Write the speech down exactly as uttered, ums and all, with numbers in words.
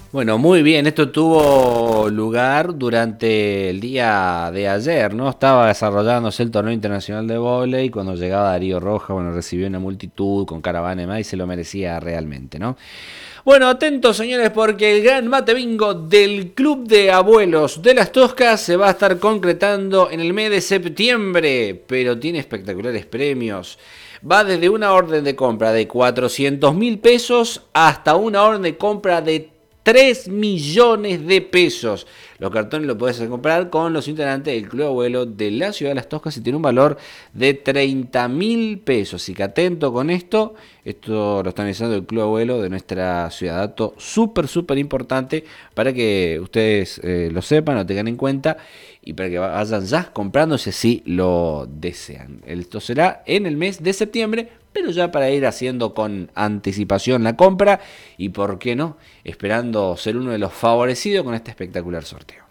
Bueno, muy bien, esto tuvo lugar durante el día de ayer, ¿no? Estaba desarrollándose el torneo internacional de vóley cuando llegaba Darío Roja, bueno, recibió una multitud con caravana y demás y se lo merecía realmente, ¿no? Bueno, atentos señores porque el gran mate bingo del Club de Abuelos de las Toscas se va a estar concretando en el mes de septiembre, pero tiene espectaculares premios. Va desde una orden de compra de cuatrocientos mil pesos hasta una orden de compra de tres millones de pesos. Los cartones los puedes comprar con los integrantes del Club Abuelo de la Ciudad de Las Toscas y tiene un valor de treinta mil pesos. Así que atento con esto. Esto lo está organizando el Club Abuelo de nuestra ciudad. Dato súper, súper importante para que ustedes eh, lo sepan, lo tengan en cuenta y para que vayan ya comprándose si lo desean. Esto será en el mes de septiembre, pero ya para ir haciendo con anticipación la compra y por qué no, esperando ser uno de los favorecidos con este espectacular sorteo.